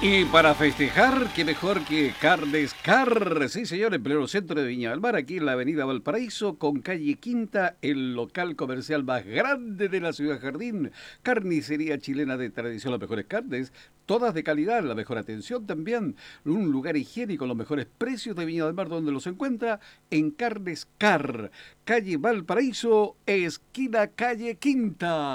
Y para festejar, qué mejor que Carnes Car. Sí, señor, en pleno centro de Viña del Mar, aquí en la avenida Valparaíso, con calle Quinta, el local comercial más grande de la ciudad Jardín. Carnicería chilena de tradición, las mejores carnes, todas de calidad, la mejor atención también. Un lugar higiénico, los mejores precios de Viña del Mar, donde los encuentra en Carnes Car. Calle Valparaíso, esquina calle Quinta.